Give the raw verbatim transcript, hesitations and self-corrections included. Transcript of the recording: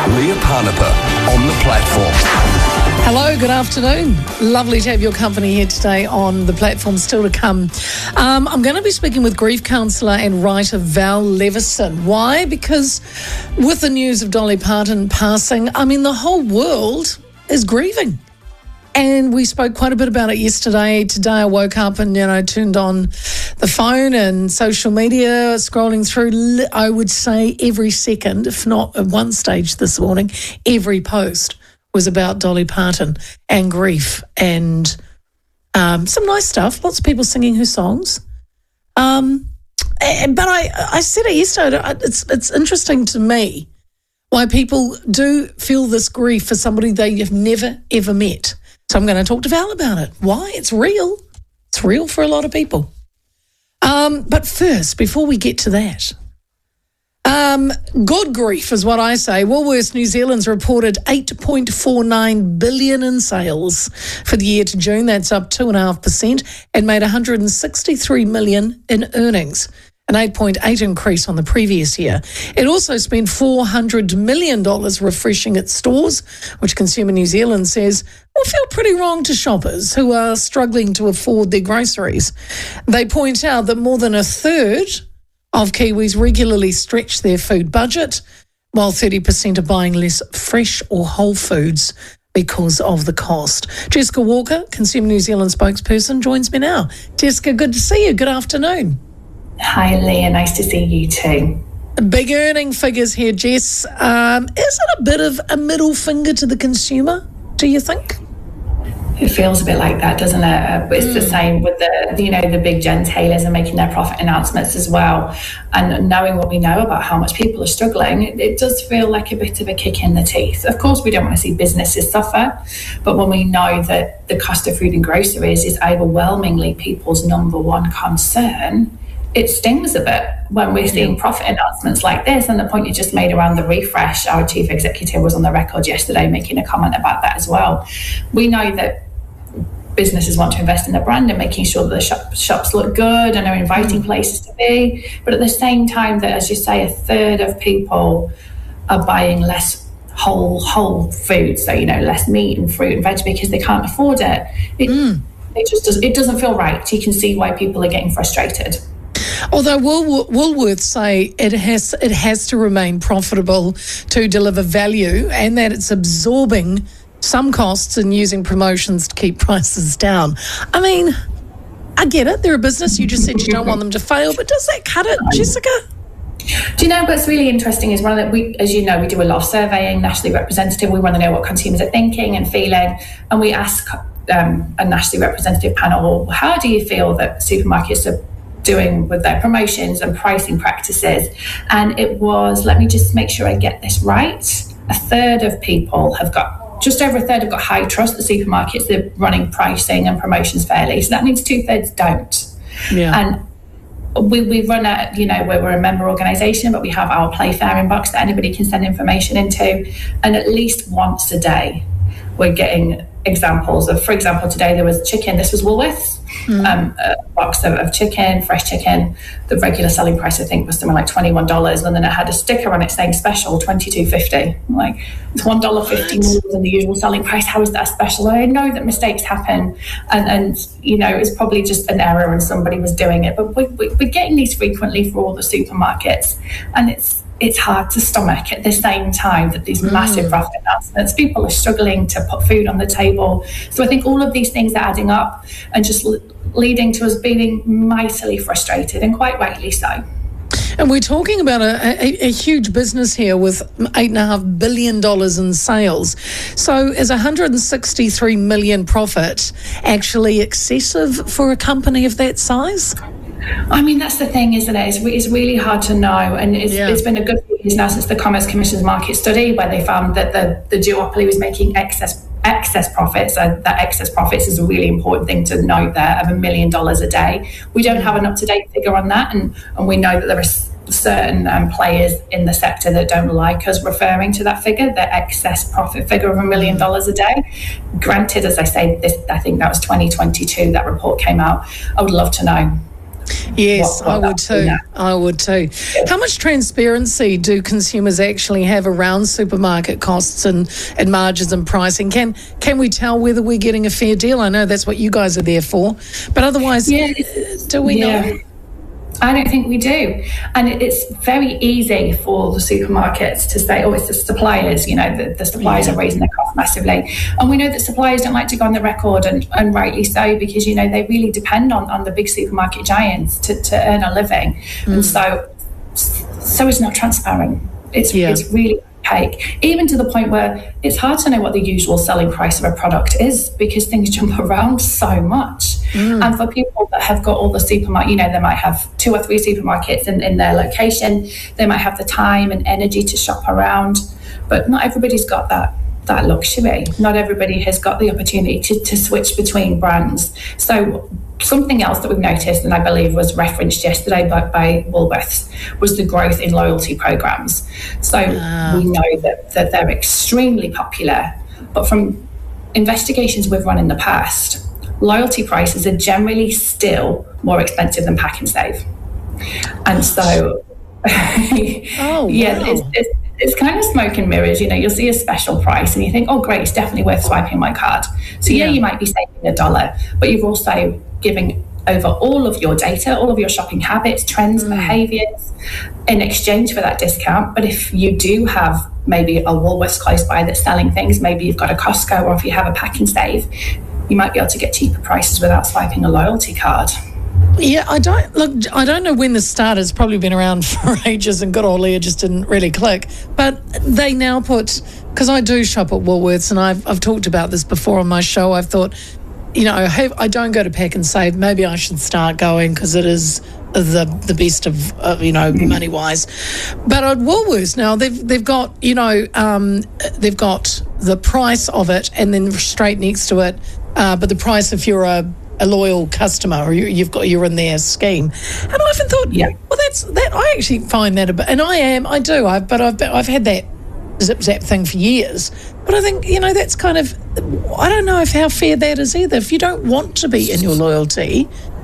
Leah Parnapper on the platform. Hello, good afternoon. Lovely to have your company here today on the platform. Still to come. Um, I'm going to be speaking with grief counsellor and writer Val Levison. Why? Because with the news of Dolly Parton passing, I mean, the whole world is grieving. And we spoke quite a bit about it yesterday. Today I woke up and, you know, turned on the phone and social media, scrolling through, I would say every second, if not at one stage this morning, every post was about Dolly Parton and grief and um, some nice stuff. Lots of people singing her songs. Um, and, but I, I said it yesterday, it's, it's interesting to me why people do feel this grief for somebody they have never, ever met. So I'm going to talk to Val about it. Why? It's real. It's real for a lot of people. Um, but first, before we get to that, um, good grief is what I say. Woolworths New Zealand's reported eight point four nine billion dollars in sales for the year to June. That's up two point five percent and made one hundred sixty-three million dollars in earnings, an eight point eight increase on the previous year. It also spent four hundred million dollars refreshing its stores, which Consumer New Zealand says will feel pretty wrong to shoppers who are struggling to afford their groceries. They point out that more than a third of Kiwis regularly stretch their food budget, while thirty percent are buying less fresh or whole foods because of the cost. Jessica Walker, Consumer New Zealand spokesperson, joins me now. Jessica, good to see you. Good afternoon. Hi, Leah. Nice to see you too. Big earning figures here, Jess. Um, is it a bit of a middle finger to the consumer, do you think? It feels a bit like that, doesn't it? It's mm. the same with the, you know, the big gentailers are making their profit announcements as well. And knowing what we know about how much people are struggling, it, it does feel like a bit of a kick in the teeth. Of course, we don't want to see businesses suffer, but when we know that the cost of food and groceries is overwhelmingly people's number one concern, it stings a bit when we're seeing profit announcements like this. And the point you just made around the refresh, our chief executive was on the record yesterday making a comment about that as well. We know that businesses want to invest in the brand and making sure that the shop, shops look good and are inviting places to be. But at the same time that, as you say, a third of people are buying less whole whole food. So, you know, less meat and fruit and veg because they can't afford it. It, mm. it just does, it doesn't feel right. You can see why people are getting frustrated. Although Wool- Woolworths say it has it has to remain profitable to deliver value and that it's absorbing some costs and using promotions to keep prices down. I mean, I get it. They're a business. You just said you don't want them to fail, but does that cut it, Jessica? Do you know what's really interesting is one of the, we, as you know, we do a lot of surveying, nationally representative. We want to know what consumers are thinking and feeling, and we ask um, a nationally representative panel, well, how do you feel that supermarkets are doing with their promotions and pricing practices? And it was, let me just make sure I get this right, a third of people have got, just over a third have got high trust the supermarkets that are running pricing and promotions fairly. So that means two thirds don't. Yeah. And we, we run a, you know, we're, we're a member organisation, but we have our Playfair inbox that anybody can send information into. And at least once a day, we're getting examples of, for example, today there was chicken. This was Woolworths, mm. um, a box of, of chicken, fresh chicken. The regular selling price, I think, was something like twenty-one dollars, and then it had a sticker on it saying special, twenty-two fifty. Like, it's one dollar fifty more than the usual selling price. How is that special? And I know that mistakes happen, and, and you know, it's probably just an error and somebody was doing it. But we, we, we're getting these frequently for all the supermarkets, and it's it's hard to stomach at the same time that these mm. massive profit announcements, people are struggling to put food on the table. So I think all of these things are adding up and just l- leading to us being mightily frustrated, and quite rightly so. And we're talking about a, a, a huge business here with eight point five billion dollars in sales. So is one hundred sixty-three million dollars profit actually excessive for a company of that size? I mean, that's the thing, isn't it? It's, it's really hard to know. And it's, yeah. it's been a good few years now since the Commerce Commission's market study, where they found that the, the duopoly was making excess excess profits. So that excess profits is a really important thing to note there, of a million dollars a day. We don't have an up-to-date figure on that. And, and we know that there are certain um, players in the sector that don't like us referring to that figure, the excess profit figure of a million dollars a day. Granted, as I say, this, I think that was twenty twenty-two, that report came out. I would love to know Yes, what, what I would too. I would too. How much transparency do consumers actually have around supermarket costs and, and margins and pricing? Can can we tell whether we're getting a fair deal? I know that's what you guys are there for, but otherwise, yeah, do we yeah. know? I don't think we do. And it's very easy for the supermarkets to say, oh, it's the suppliers, you know, the, the suppliers yeah. are raising their costs massively. And we know that suppliers don't like to go on the record, and, and rightly so, because, you know, they really depend on, on the big supermarket giants to, to earn a living. Mm. And so, so it's not transparent. It's, yeah. it's really opaque, even to the point where it's hard to know what the usual selling price of a product is, because things jump around so much. Mm. And for people that have got all the supermarket, you know, they might have two or three supermarkets in, in their location, they might have the time and energy to shop around, but not everybody's got that that luxury. Not everybody has got the opportunity to, to switch between brands. So something else that we've noticed, and I believe was referenced yesterday by, by Woolworths, was the growth in loyalty programs. So wow. we know that, that they're extremely popular, but from investigations we've run in the past, loyalty prices are generally still more expensive than Pack and Save. And so, oh, yeah, wow. it's, it's, it's kind of smoke and mirrors. You know, you'll see a special price and you think, oh, great, it's definitely worth swiping my card. So, yeah, yeah you might be saving a dollar, but you're also giving over all of your data, all of your shopping habits, trends, mm. behaviours in exchange for that discount. But if you do have maybe a Woolworths close by that's selling things, maybe you've got a Costco, or if you have a Pack and Save, you might be able to get cheaper prices without swiping a loyalty card. Yeah, I don't look. I don't know when this started. It's probably been around for ages, and good old Leah just didn't really click. But they now put, because I do shop at Woolworths, and I've I've talked about this before on my show. I've thought, you know, hey, I don't go to Pack and Save. Maybe I should start going, because it is the the best of, of you know, money wise. But at Woolworths now, they've they've got, you know, um, they've got the price of it, and then straight next to it, uh, but the price if you're a a loyal customer, or you, you've got you're in their scheme. And I often thought, yeah, well, that's that. I actually find that a bit, and I am, I do. I've but I've I've had that zip zap thing for years. But I think, you know, that's kind of, I don't know if how fair that is either. If you don't want to be in your loyalty,